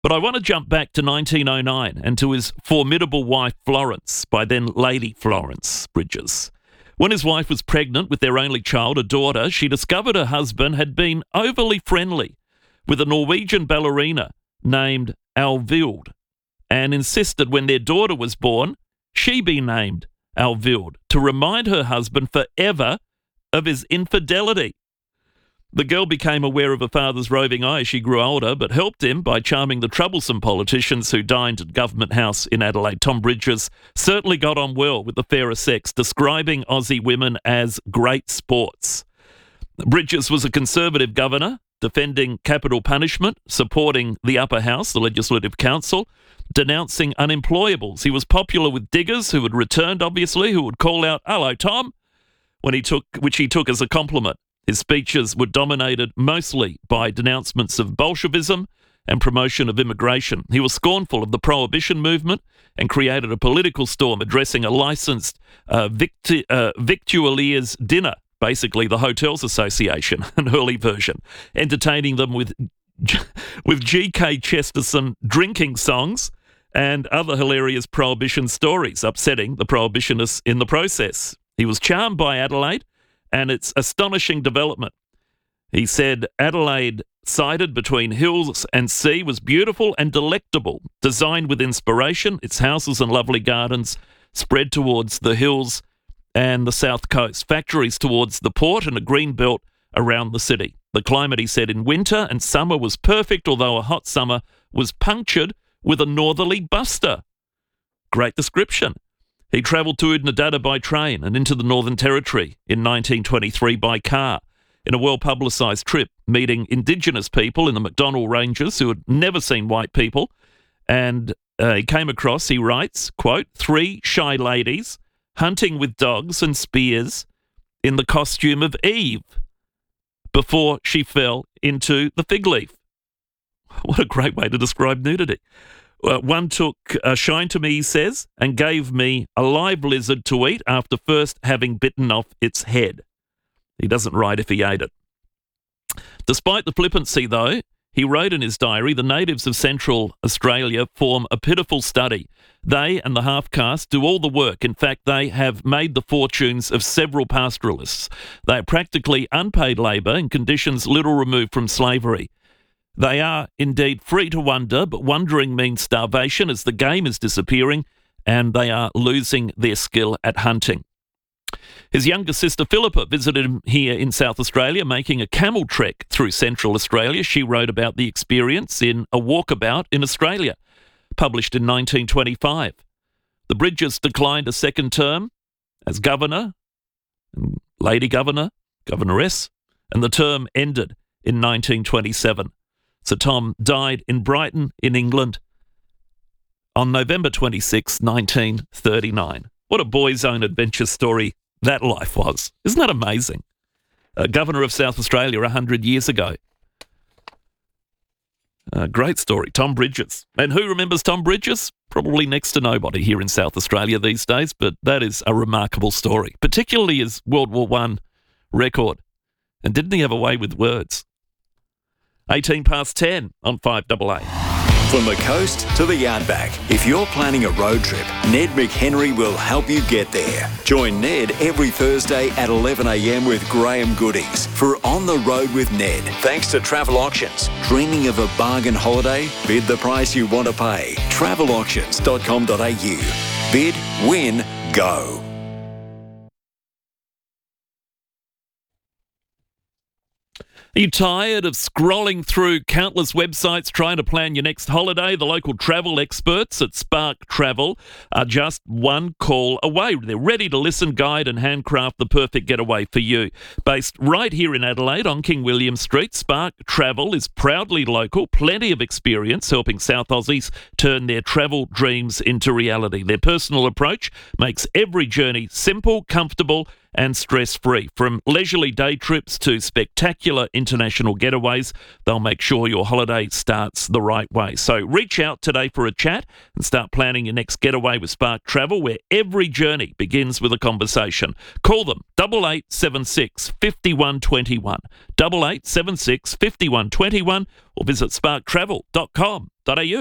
But I want to jump back to 1909 and to his formidable wife, Florence, by then Lady Florence Bridges. When his wife was pregnant with their only child, a daughter, she discovered her husband had been overly friendly with a Norwegian ballerina named Alvild and insisted when their daughter was born, she be named Alvild to remind her husband forever of his infidelity. The girl became aware of her father's roving eye as she grew older, but helped him by charming the troublesome politicians who dined at Government House in Adelaide. Tom Bridges certainly got on well with the fairer sex, describing Aussie women as great sports. Bridges was a Conservative governor, defending capital punishment, supporting the upper house, the Legislative Council, denouncing unemployables. He was popular with diggers who had returned, obviously, who would call out, "Hello, Tom," which he took as a compliment. His speeches were dominated mostly by denouncements of Bolshevism and promotion of immigration. He was scornful of the prohibition movement and created a political storm addressing a licensed victualier's dinner, basically the Hotels Association, an early version, entertaining them with G.K. Chesterton drinking songs and other hilarious prohibition stories, upsetting the prohibitionists in the process. He was charmed by Adelaide and its astonishing development. He said Adelaide, sited between hills and sea, was beautiful and delectable, designed with inspiration. Its houses and lovely gardens spread towards the hills and the south coast, factories towards the port and a green belt around the city. The climate, he said, in winter and summer was perfect, although a hot summer was punctured with a northerly buster. Great description. He travelled to Oodnadatta by train and into the Northern Territory in 1923 by car in a well-publicised trip, meeting Indigenous people in the McDonnell Ranges who had never seen white people. And he came across, he writes, quote, 3 shy ladies hunting with dogs and spears in the costume of Eve before she fell into the fig leaf. What a great way to describe nudity. One took a shine to me, he says, and gave me a live lizard to eat after first having bitten off its head. He doesn't write if he ate it. Despite the flippancy, though, he wrote in his diary, the natives of Central Australia form a pitiful study. They and the half-caste do all the work. In fact, they have made the fortunes of several pastoralists. They are practically unpaid labour in conditions little removed from slavery. They are indeed free to wander, but wandering means starvation as the game is disappearing and they are losing their skill at hunting. His younger sister Philippa visited him here in South Australia, making a camel trek through Central Australia. She wrote about the experience in A Walkabout in Australia, published in 1925. The Bridges declined a second term as governor, lady governor, governoress, and the term ended in 1927. So Tom died in Brighton in England on November 26, 1939. What a boy's own adventure story that life was. Isn't that amazing? Governor of South Australia 100 years ago. Great story, Tom Bridges. And who remembers Tom Bridges? Probably next to nobody here in South Australia these days, but that is a remarkable story, particularly his World War I record. And didn't he have a way with words? 18 past 10 on 5AA. From the coast to the outback, if you're planning a road trip, Ned McHenry will help you get there. Join Ned every Thursday at 11 a.m. with Graham Goodies for On the Road with Ned. Thanks to Travel Auctions. Dreaming of a bargain holiday? Bid the price you want to pay. Travelauctions.com.au. Bid, win, go. Are you tired of scrolling through countless websites trying to plan your next holiday? The local travel experts at Spark Travel are just one call away. They're ready to listen, guide and handcraft the perfect getaway for you. Based right here in Adelaide on King William Street, Spark Travel is proudly local, plenty of experience helping South Aussies turn their travel dreams into reality. Their personal approach makes every journey simple, comfortable and stress-free. From leisurely day trips to spectacular international getaways, they'll make sure your holiday starts the right way. So reach out today for a chat and start planning your next getaway with Spark Travel, where every journey begins with a conversation. Call them 8876 5121, 8876 5121, or visit sparktravel.com.au.